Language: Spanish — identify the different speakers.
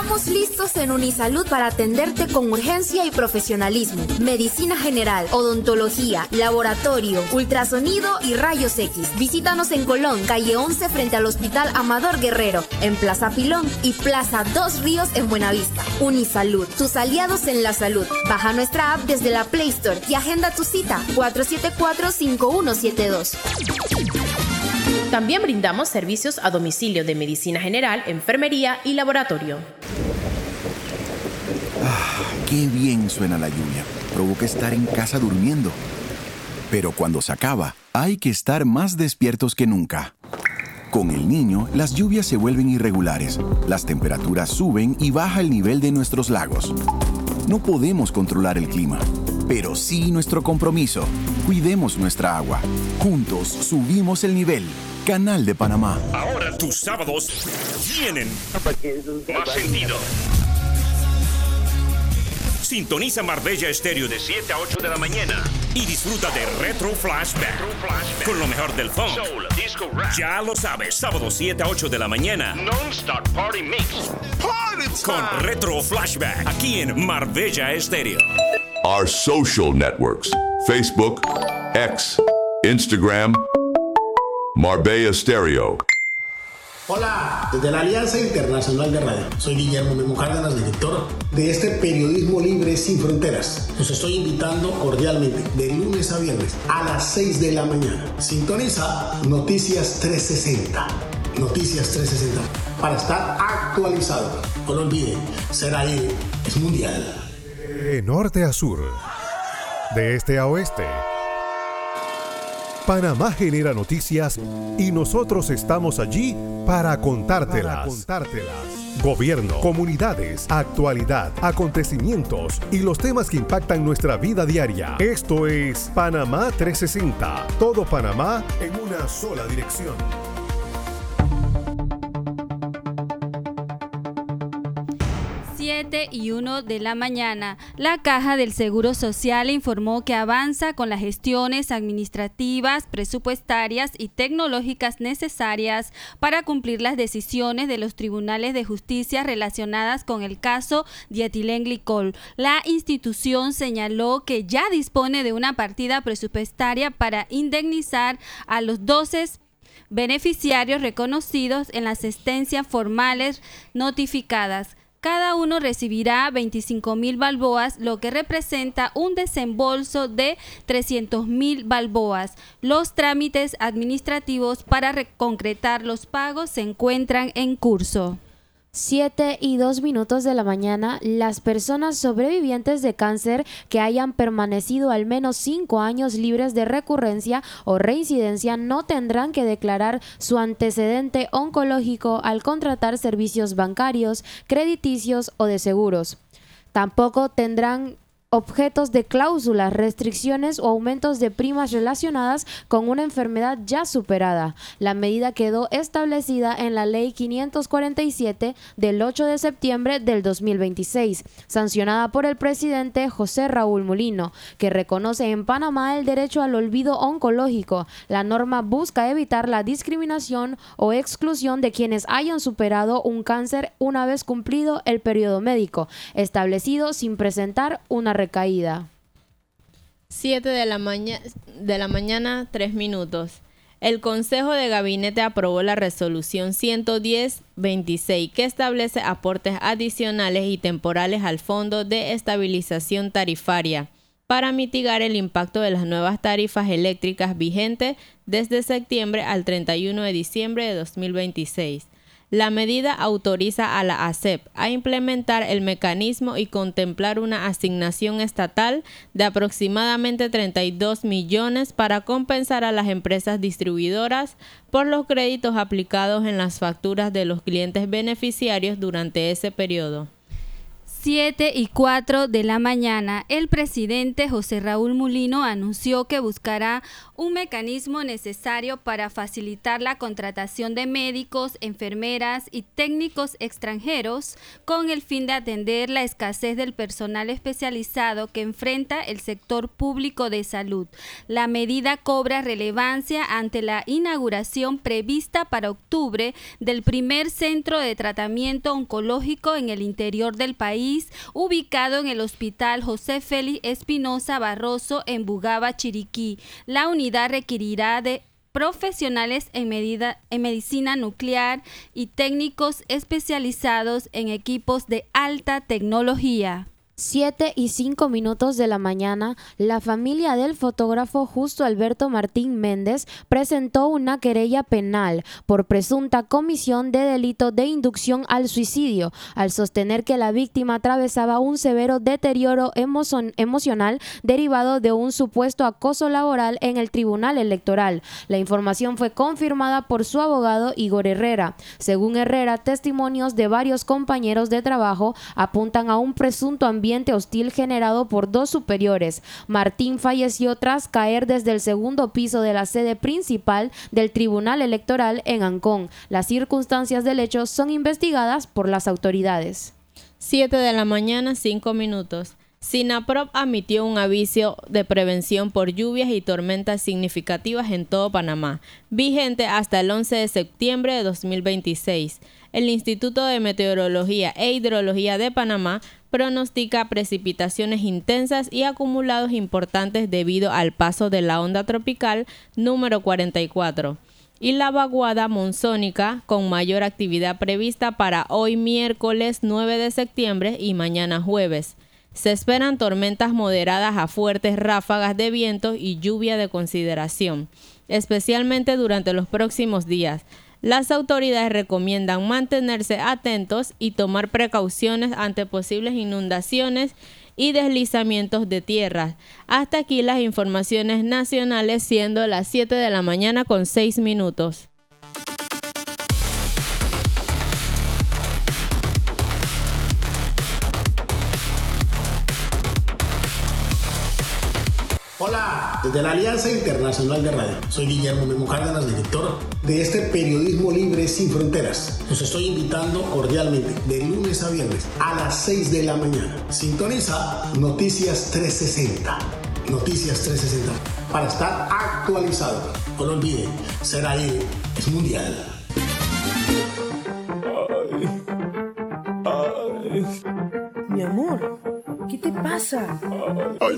Speaker 1: Estamos listos en Unisalud para atenderte con urgencia y profesionalismo. Medicina general, odontología, laboratorio, ultrasonido y rayos X. Visítanos en Colón, calle 11 frente al Hospital Amador Guerrero, en Plaza Pilón y Plaza Dos Ríos en Buenavista. Unisalud, tus aliados en la salud. Baja nuestra app desde la Play Store y agenda tu cita 474-5172.
Speaker 2: También brindamos servicios a domicilio de medicina general, enfermería y laboratorio.
Speaker 3: Qué bien suena la lluvia. Provoca estar en casa durmiendo. Pero cuando se acaba, hay que estar más despiertos que nunca. Con el niño, las lluvias se vuelven irregulares, las temperaturas suben y baja el nivel de nuestros lagos. No podemos controlar el clima, pero sí nuestro compromiso. Cuidemos nuestra agua. Juntos subimos el nivel. Canal de Panamá.
Speaker 4: Ahora tus sábados tienen más sentido. Sintoniza Marbella Estéreo de 7 a 8 de la mañana y disfruta de Retro Flashback con lo mejor del funk, soul, disco, rap. Ya lo sabes, sábado 7 a 8 de la mañana, Non-Stop Party Mix con Retro Flashback aquí en Marbella Estéreo.
Speaker 5: Our social networks: Facebook, X, Instagram, Marbella Stereo.
Speaker 6: Hola, desde la Alianza Internacional de Radio. Soy Guillermo Memo Cárdenas, director de este periodismo libre sin fronteras. Los estoy invitando cordialmente de lunes a viernes a las 6 de la mañana. Sintoniza Noticias 360. Noticias 360 para estar actualizado. No lo olviden, ser ahí es mundial.
Speaker 7: De norte a sur, de este a oeste, Panamá genera noticias y nosotros estamos allí para contártelas. Gobierno, comunidades, actualidad, acontecimientos y los temas que impactan nuestra vida diaria. Esto es Panamá 360. Todo Panamá en una sola dirección.
Speaker 8: 7:01 de la mañana. La Caja del Seguro Social informó que avanza con las gestiones administrativas, presupuestarias y tecnológicas necesarias para cumplir las decisiones de los tribunales de justicia relacionadas con el caso dietilenglicol. La institución señaló que ya dispone de una partida presupuestaria para indemnizar a los 12 beneficiarios reconocidos en las sentencias formales notificadas. Cada uno recibirá 25.000 balboas, lo que representa un desembolso de 300.000 balboas. Los trámites administrativos para concretar los pagos se encuentran en curso.
Speaker 9: 7:02 de la mañana, las personas sobrevivientes de cáncer que hayan permanecido al menos 5 años libres de recurrencia o reincidencia no tendrán que declarar su antecedente oncológico al contratar servicios bancarios, crediticios o de seguros. Tampoco tendrán objetos de cláusulas, restricciones o aumentos de primas relacionadas con una enfermedad ya superada. La medida quedó establecida en la Ley 547 del 8 de septiembre del 2026, sancionada por el presidente José Raúl Mulino, que reconoce en Panamá el derecho al olvido oncológico. La norma busca evitar la discriminación o exclusión de quienes hayan superado un cáncer una vez cumplido el periodo médico establecido sin presentar una recaída.
Speaker 10: 7 de la mañana, 3 minutos. El Consejo de Gabinete aprobó la resolución 110-26 que establece aportes adicionales y temporales al Fondo de Estabilización Tarifaria para mitigar el impacto de las nuevas tarifas eléctricas vigentes desde septiembre al 31 de diciembre de 2026. La medida autoriza a la ASEP a implementar el mecanismo y contemplar una asignación estatal de aproximadamente 32 millones para compensar a las empresas distribuidoras por los créditos aplicados en las facturas de los clientes beneficiarios durante ese periodo.
Speaker 8: 7:04 de la mañana, el presidente José Raúl Mulino anunció que buscará un mecanismo necesario para facilitar la contratación de médicos, enfermeras y técnicos extranjeros con el fin de atender la escasez del personal especializado que enfrenta el sector público de salud. La medida cobra relevancia ante la inauguración prevista para octubre del primer centro de tratamiento oncológico en el interior del país, ubicado en el Hospital José Félix Espinosa Barroso en Bugaba, Chiriquí. La unidad requerirá de profesionales en medicina nuclear y técnicos especializados en equipos de alta tecnología.
Speaker 9: 7:05 de la mañana, la familia del fotógrafo Justo Alberto Martín Méndez presentó una querella penal por presunta comisión de delito de inducción al suicidio, al sostener que la víctima atravesaba un severo deterioro emocional derivado de un supuesto acoso laboral en el Tribunal Electoral. La información fue confirmada por su abogado Igor Herrera. Según Herrera, testimonios de varios compañeros de trabajo apuntan a un presunto ambiente hostil generado por dos superiores. Martín falleció tras caer desde el segundo piso de la sede principal del Tribunal Electoral en Ancón. Las circunstancias del hecho son investigadas por las autoridades.
Speaker 10: 7 de la mañana, 5 minutos. SINAPROP admitió un aviso de prevención por lluvias y tormentas significativas en todo Panamá, vigente hasta el 11 de septiembre de 2026. El Instituto de Meteorología e Hidrología de Panamá pronostica precipitaciones intensas y acumulados importantes debido al paso de la onda tropical número 44 y la vaguada monzónica con mayor actividad prevista para hoy miércoles 9 de septiembre y mañana jueves. Se esperan tormentas moderadas a fuertes ráfagas de viento y lluvia de consideración, especialmente durante los próximos días. Las autoridades recomiendan mantenerse atentos y tomar precauciones ante posibles inundaciones y deslizamientos de tierra. Hasta aquí las informaciones nacionales, siendo las 7 de la mañana con 6 minutos.
Speaker 6: Hola, desde la Alianza Internacional de Radio. Soy Guillermo Memo Cárdenas, director de este periodismo libre sin fronteras. Los estoy invitando cordialmente de lunes a viernes a las 6 de la mañana. Sintoniza Noticias 360. Noticias 360 para estar actualizado. No lo olviden, ser ahí es mundial.
Speaker 11: Mi amor, ¿qué te pasa?